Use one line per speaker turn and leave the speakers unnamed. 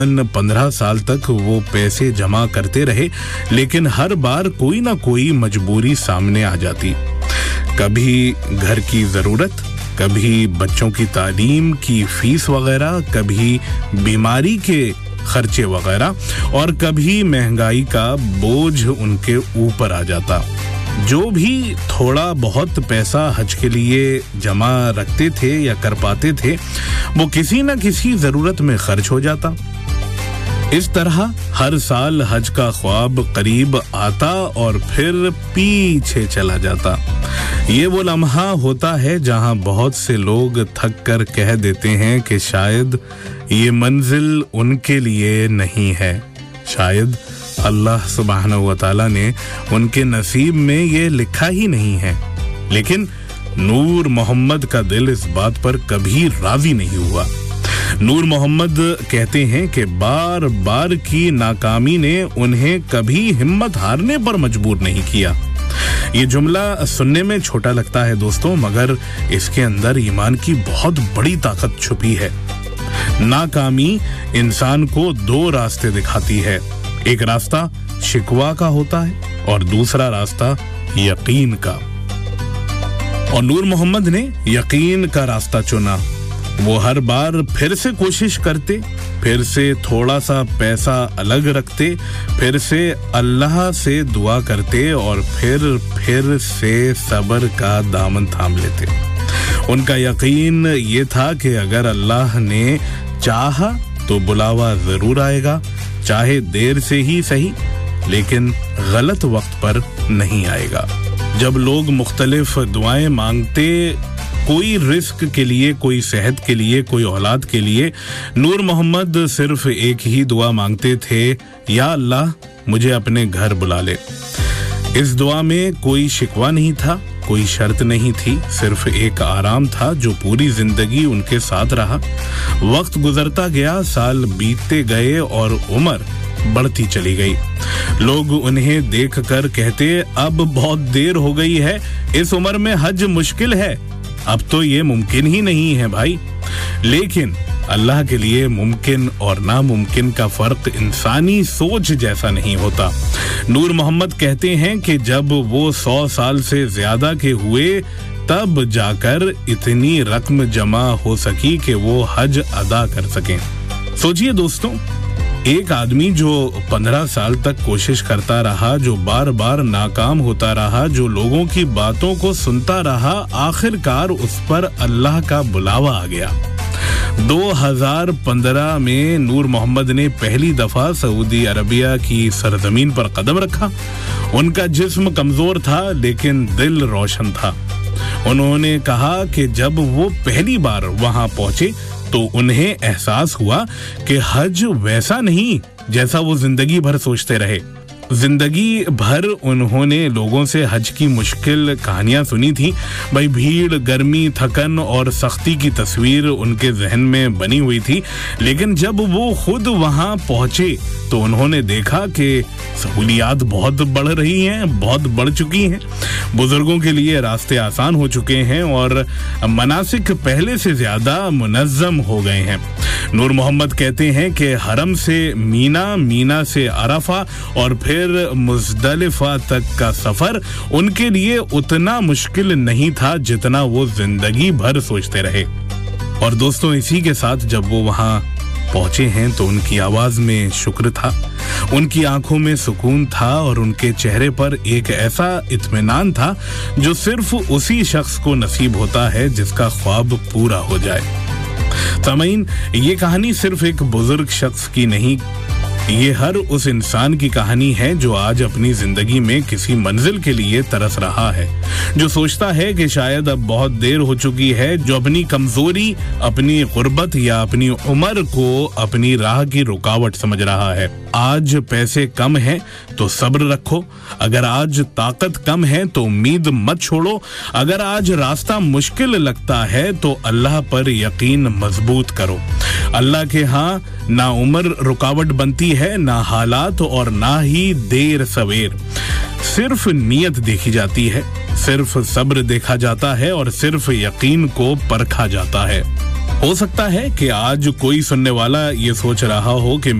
15 साल तक वो पैसे जमा करते रहे, लेकिन हर बार कोई ना कोई मजबूरी सामने आ जाती। कभी घर की ज़रूरत, कभी बच्चों की तालीम की फीस वगैरह, कभी बीमारी के खर्चे वगैरह, और कभी महंगाई का बोझ उनके ऊपर आ जाता। जो भी थोड़ा बहुत पैसा हज के लिए जमा रखते थे या कर पाते थे, वो किसी न किसी ज़रूरत में खर्च हो जाता। इस तरह हर साल हज का ख्वाब करीब आता और फिर पीछे चला जाता। ये वो लम्हा होता है जहां बहुत से लोग थक कर कह देते हैं कि शायद ये मंजिल उनके लिए नहीं है, शायद अल्लाह सुब्हानहू व तआला ने उनके नसीब में ये लिखा ही नहीं है। लेकिन नूर मोहम्मद का दिल इस बात पर कभी राजी नहीं हुआ। नूर मोहम्मद कहते हैं कि बार बार की नाकामी ने उन्हें कभी हिम्मत हारने पर मजबूर नहीं किया। ये जुमला सुनने में छोटा लगता है दोस्तों, मगर इसके अंदर ईमान की बहुत बड़ी ताकत छुपी है। नाकामी इंसान को दो रास्ते दिखाती है, एक रास्ता शिकवा का होता है और दूसरा रास्ता यकीन का। और नूर मोहम्मद ने यकीन का रास्ता चुना। वो हर बार फिर से कोशिश करते, फिर से थोड़ा सा पैसा अलग रखते, फिर से अल्लाह से दुआ करते और फिर से सब्र का दामन थाम लेते। उनका यकीन ये था कि अगर अल्लाह ने चाहा तो बुलावा जरूर आएगा, चाहे देर से ही सही, लेकिन गलत वक्त पर नहीं आएगा। जब लोग मुख्तलिफ दुआएं मांगते, कोई रिस्क के लिए, कोई सेहत के लिए, कोई औलाद के लिए, नूर मोहम्मद सिर्फ एक ही दुआ मांगते थे, या अल्लाह मुझे अपने घर बुला ले। इस दुआ में कोई शिकवा नहीं था, कोई शर्त नहीं थी, सिर्फ एक आराम था जो पूरी जिंदगी उनके साथ रहा। वक्त गुजरता गया, साल बीतते गए और उम्र बढ़ती चली गई। लोग उन्हें देखकर कहते, अब बहुत देर हो गई है, इस उम्र में हज मुश्किल है, अब तो ये मुमकिन ही नहीं है भाई। लेकिन अल्लाह के लिए मुमकिन और नामुमकिन का फर्क इंसानी सोच जैसा नहीं होता। नूर मोहम्मद कहते हैं कि जब वो 100 साल से ज्यादा के हुए, तब जाकर इतनी रकम जमा हो सकी कि वो हज अदा कर सकें। सोचिए दोस्तों, एक आदमी जो 15 साल तक कोशिश करता रहा, जो बार बार नाकाम होता रहा, जो लोगों की बातों को सुनता रहा, आखिरकार उस पर अल्लाह का बुलावा आ गया। 2015 में नूर मोहम्मद ने पहली दफा सऊदी अरबिया की सरजमीन पर कदम रखा। उनका जिस्म कमजोर था, लेकिन दिल रोशन था। उन्होंने कहा कि जब वो पहली बार वहां पहुंचे तो उन्हें एहसास हुआ कि हज वैसा नहीं जैसा वो जिंदगी भर सोचते रहे। जिंदगी भर उन्होंने लोगों से हज की मुश्किल कहानियां सुनी थी। भाई, भीड़, गर्मी, थकन और सख्ती की तस्वीर उनके जहन में बनी हुई थी। लेकिन जब वो खुद वहां पहुंचे तो उन्होंने देखा कि सहूलियात बहुत बढ़ रही हैं, बहुत बढ़ चुकी हैं। बुजुर्गों के लिए रास्ते आसान हो चुके हैं और मनासिक पहले से ज्यादा मुनज़्ज़म हो गए हैं। नूर मोहम्मद कहते हैं कि हरम से मीना, मीना से अरफा और फिर मुज़दलिफा तक का सफर उनके लिए उतना मुश्किल नहीं था जितना वो जिंदगी भर सोचते रहे। और दोस्तों, इसी के साथ जब वो वहां पहुंचे हैं तो उनकी आवाज में शुक्र था, उनकी आंखों में सुकून था और उनके चेहरे पर एक ऐसा इत्मीनान था जो सिर्फ उसी शख्स को नसीब होता है जिसका ख्वाब पूरा हो जाए। सामीन, ये कहानी सिर्फ एक बुजुर्ग शख्स की नहीं, ये हर उस इंसान की कहानी है जो आज अपनी जिंदगी में किसी मंजिल के लिए तरस रहा है, जो सोचता है कि शायद अब बहुत देर हो चुकी है, जो अपनी कमजोरी, अपनी गुर्बत या अपनी उम्र को अपनी राह की रुकावट समझ रहा है। आज पैसे कम हैं तो सब्र रखो, अगर आज ताकत कम है तो उम्मीद मत छोड़ो, अगर आज रास्ता मुश्किल लगता है तो अल्लाह पर यकीन मजबूत करो। अल्लाह के यहाँ ना उम्र रुकावट बनती है, ना हालात और ना ही देर सवेर। सिर्फ नियत देखी जाती है, सिर्फ सब्र देखा जाता है और सिर्फ यकीन को परखा जाता है। हो सकता है कि आज कोई सुनने वाला ये सोच रहा हो कि